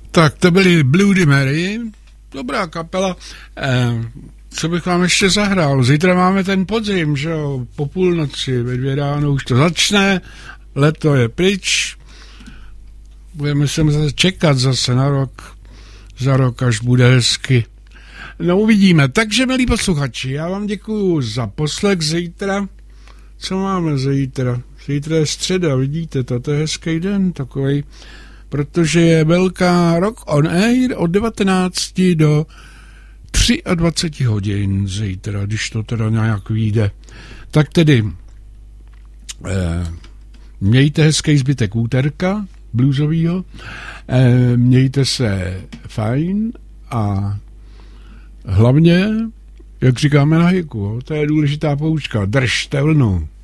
Tak to byly Bloody Mary, dobrá kapela. Co bych vám ještě zahrál? Zítra máme ten podzim, že jo, po půlnoci, ve 2 ráno už to začne, leto je pryč, budeme se čekat zase za rok, až bude hezky. No uvidíme. Takže, milí posluchači, já vám děkuju za poslech zítra. Co máme zítra? Zítra je středa, vidíte, to je hezký den takovej, protože je velká Rock on Air od 19 do 23 hodin zítra, když to teda nějak vyjde. Tak tedy mějte hezký zbytek úterka bluesovýho, mějte se fajn a hlavně, jak říkáme na hiku, to je důležitá poučka, držte vlnu.